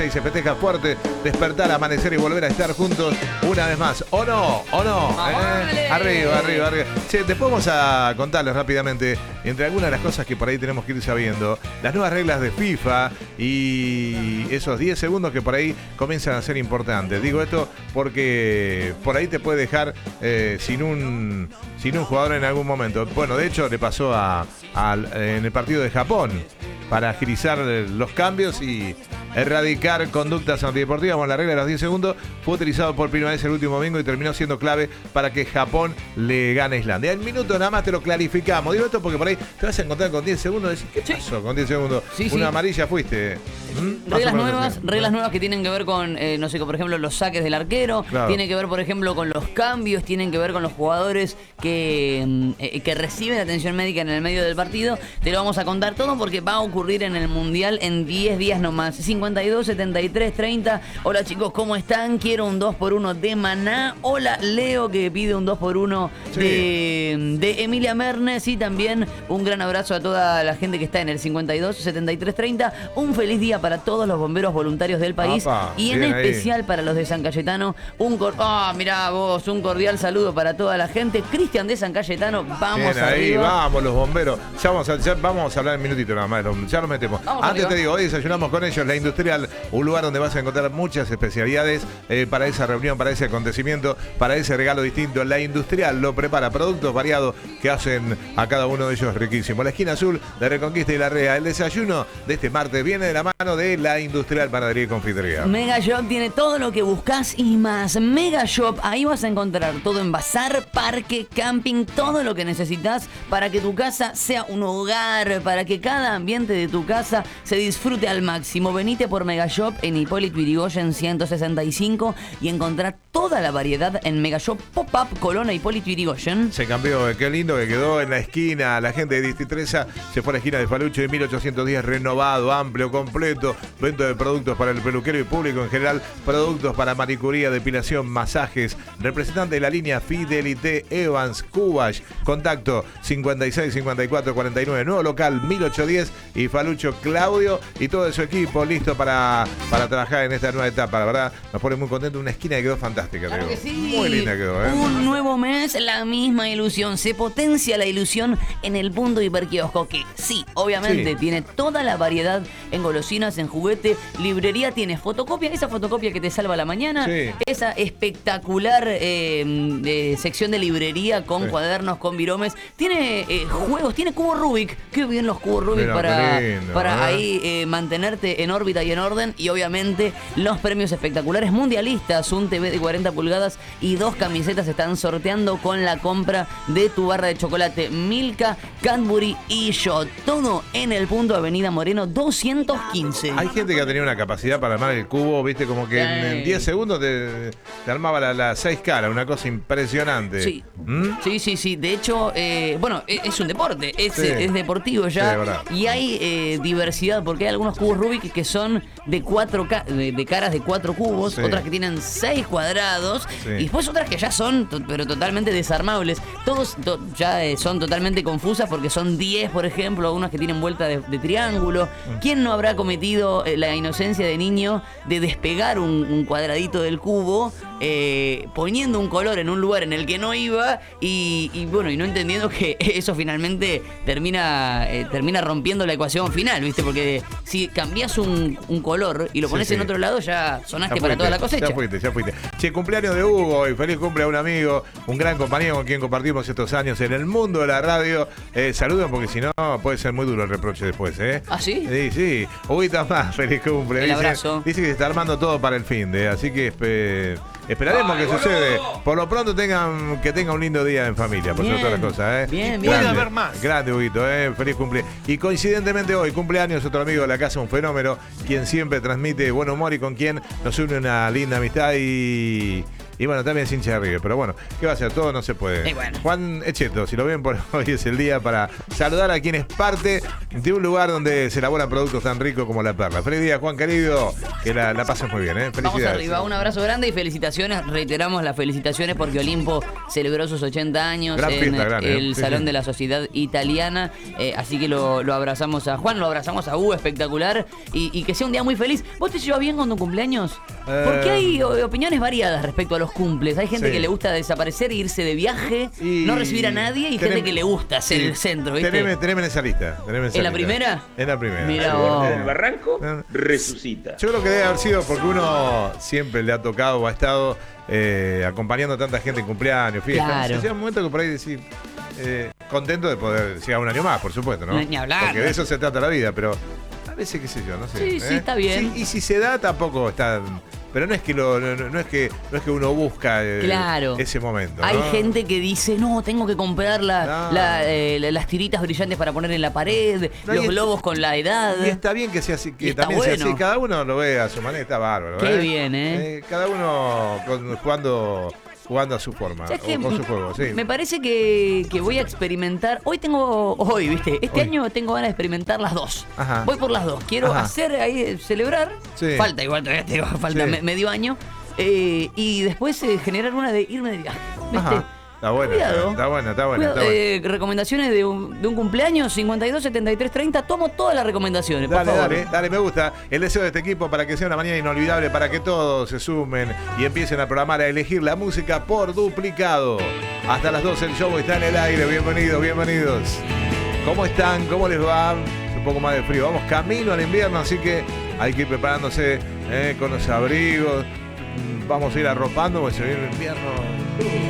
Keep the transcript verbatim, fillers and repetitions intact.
y se festeja fuerte, despertar, amanecer y volver a estar juntos una vez más. ¿O no? ¿O no? ¿Eh? Arriba, arriba, arriba. Che, después vamos a contarles rápidamente, entre algunas de las cosas que por ahí tenemos que ir sabiendo, las nuevas reglas de FIFA y esos diez segundos que por ahí comienzan a ser importantes. Digo esto porque por ahí te puede dejar eh, sin un sin un jugador en algún momento. Bueno, de hecho le pasó a, a en el partido de Japón, para agilizar los cambios y erradicar conductas antideportivas. Bueno, la regla de los diez segundos fue utilizado por primera vez el último domingo y terminó siendo clave para que Japón le gane a Islandia. En minutos nada más te lo clarificamos. Digo esto porque por ahí te vas a encontrar con diez segundos y decís, ¿qué pasó sí. con diez segundos? Sí, Una sí. amarilla fuiste. ¿Mm? Reglas nuevas, reglas nuevas que tienen que ver con, eh, no sé, por ejemplo, los saques del arquero, claro. tienen que ver, por ejemplo, con los cambios, tienen que ver con los jugadores que, eh, que reciben atención médica en el medio del partido. Te lo vamos a contar todo porque va a ocurrir en el Mundial en diez días nomás. cincuenta y dos, setenta y tres, treinta. Hola chicos, ¿cómo están? Quiero un dos por uno de Maná. Hola Leo, que pide un dos por uno sí. de, de Emilia Mernes. Y también un gran abrazo a toda la gente que está en el cincuenta y dos, setenta y tres, treinta. Un feliz día para todos los bomberos voluntarios del país. Opa, y en especial ahí. Para los de San Cayetano. Un cor ah, mirá vos, un cordial saludo para toda la gente. Cristian de San Cayetano, vamos bien, ahí, arriba. Vamos los bomberos. Ya vamos a, ya vamos a hablar en un minutito nada más. Ya lo metemos. Vamos Antes arriba. Te digo, hoy desayunamos con ellos, La Industrial, un lugar donde vas a encontrar muchas especialidades eh, para esa reunión, para ese acontecimiento, para ese regalo distinto. La Industrial lo prepara, productos variados que hacen a cada uno de ellos riquísimo. La esquina azul de Reconquista y La Rea. El desayuno de este martes viene de la mano de La Industrial Panadería y Confitería. Mega Shop tiene todo lo que buscas y más. Mega Shop, ahí vas a encontrar todo en bazar, parque, camping, todo lo que necesitas para que tu casa sea un hogar, para que cada ambiente de tu casa se disfrute al máximo. Venite por Mega Shop en Hipólito Yrigoyen ciento sesenta y cinco y encontrar toda la variedad en Mega Shop Pop-Up Colona Hipólito Yrigoyen. Se cambió, qué lindo que quedó en la esquina. La gente de Distitresa se fue a la esquina de Falucho de mil ochocientos diez, renovado, amplio, completo. Venta de productos para el peluquero y público en general, productos para manicuría, depilación, masajes. Representante de la línea Fidelité Evans Cubash. Contacto cincuenta y seis, cincuenta y cuatro, cuarenta y nueve. Nuevo local mil ochocientos diez y Falucho Claudio y todo su equipo listo para, para trabajar en esta nueva etapa. La verdad, nos pone muy contentos. Una esquina que quedó fantástica. Claro que sí. Muy linda quedó, ¿eh? Un nuevo mes, la misma ilusión. Se potencia la ilusión en el punto hiperquiosco, que sí, obviamente sí. tiene toda la variedad en golosinas, en juguete. Librería tiene fotocopia, esa fotocopia que te salva la mañana. Sí. Esa espectacular eh, eh, sección de librería con sí. cuadernos, con viromes. Tiene eh, juegos, tiene cubo Rubik. Qué bien los cubos Rubik. Mira, para, lindo, para ¿eh? ahí eh, mantenerte en órbita y en orden. Y obviamente los premios espectaculares mundialistas, un T V de cuarenta pulgadas y dos camisetas se están sorteando con la compra de tu barra de chocolate Milka, Cadbury y Shot. Todo en el punto Avenida Moreno doscientos quince. Hay gente que ha tenido una capacidad para armar el cubo, viste, como que en, en diez segundos te, te armaba las la seis caras, una cosa impresionante. Sí, ¿Mm? sí, sí, sí. De hecho, eh, bueno, es, es un deporte, es, sí. es deportivo ya. Sí, y hay eh, diversidad, porque hay algunos cubos Rubik que son de cuatro ca de, de caras de cuatro cubos, sí. otras que tienen seis cuadrados, sí. y después otras que ya son, to pero totalmente desarmables. Todos to ya eh, son totalmente confusas porque son diez, por ejemplo, algunas que tienen vuelta de, de triángulo. Mm. ¿Quién no habrá cometido eh, la inocencia de niño de despegar un, un cuadradito del cubo, eh, poniendo un color en un lugar en el que no iba y, y bueno, y no entendiendo que eso finalmente termina, eh, termina rompiendo la ecuación final, ¿viste? Porque si cambias un, un color y lo pones sí, sí. en otro lado, ya sonaste ya fuiste, para toda la cosecha. Ya fuiste, ya fuiste. Che, cumpleaños de Hugo y feliz cumple a un amigo, un gran compañero con quien compartimos estos años en el mundo de la radio. Eh, saluden porque si no puede ser muy duro el reproche después, ¿eh? ¿Ah, sí? Sí, sí. Huguito más, feliz cumple. El dice, abrazo. Dice que se está armando todo para el fin de, así que eh, esperaremos Ay, que boludo. sucede. Por lo pronto tengan que tenga un lindo día en familia, por sobre todas las cosas, ¿eh? Bien, bien. Grande, Puede haber más. Grande, Huguito, ¿eh? Feliz cumple. Y coincidentemente hoy, cumpleaños, otro amigo de la casa, un fenómeno, quien siempre transmite buen humor y con quien nos une una linda amistad y... Y bueno, también es hincha de River, pero bueno, ¿qué va a hacer? Todo no se puede. Bueno. Juan Echeto, si lo ven por hoy es el día para saludar a quien es parte de un lugar donde se elaboran productos tan ricos como La Perla. Feliz día, Juan querido, que la, la pases muy bien, ¿eh? Felicidades. Vamos arriba, un abrazo grande y felicitaciones. felicitaciones. Reiteramos las felicitaciones porque Olimpo celebró sus ochenta años gran en fiesta, gran, el sí, Salón sí. de la Sociedad Italiana. Eh, así que lo, lo abrazamos a Juan, lo abrazamos a Hugo, espectacular. Y, y que sea un día muy feliz. ¿Vos te llevas bien con tu cumpleaños? Eh... Porque hay opiniones variadas respecto a los cumples. Hay gente sí. que le gusta desaparecer, irse de viaje, y... no recibir a nadie, y teneme... gente que le gusta ser sí. el centro, ¿viste? Teneme, teneme en esa lista. Teneme en esa ¿En lista. la primera? En la primera. Mira vos. El barranco resucita. Yo creo que debe haber sido porque uno siempre le ha tocado o ha estado eh, acompañando a tanta gente en cumpleaños, fiestas. Claro. Llega un momento que por ahí decir, eh, contento de poder llegar un año más, por supuesto, ¿no? Ni hablar. Porque de eso se trata la vida, pero a veces, qué sé yo, no sé. Sí, ¿eh? sí, está bien. Sí, y si se da, tampoco está... Pero no es que lo, no, no es que no es que uno busca eh, claro. ese momento. Hay ¿no? gente que dice, no, tengo que comprar la, no. la, eh, las tiritas brillantes para poner en la pared, no, los y globos está, con la edad. Y está bien que sea así, que y también bueno. sea así. Cada uno lo ve a su manera, está bárbaro. Qué ¿eh? bien, ¿eh? eh cada uno con, jugando... jugando a su forma, o que con su juego, sí. Me parece que, que voy a experimentar. Hoy tengo, hoy, viste, este hoy. año tengo ganas de experimentar las dos. Ajá. Voy por las dos. Quiero Ajá. hacer ahí, celebrar. Sí. Falta igual todavía, tengo, falta sí. me, medio año. Eh, y después eh, generar una de irme de viaje. ¿Viste? Ajá. Está bueno, Cuidado. está bueno, está bueno. Cuidado. Eh, recomendaciones de un, de un cumpleaños, cincuenta y dos, setenta y tres, treinta. Tomo todas las recomendaciones, por Dale, favor. dale, dale, me gusta. El deseo de este equipo para que sea una mañana inolvidable, para que todos se sumen y empiecen a programar, a elegir la música por duplicado. Hasta las doce el show está en el aire. Bienvenidos, bienvenidos. ¿Cómo están? ¿Cómo les va? Un poco más de frío. Vamos camino al invierno, así que hay que ir preparándose eh, con los abrigos. Vamos a ir arropando porque se viene el invierno.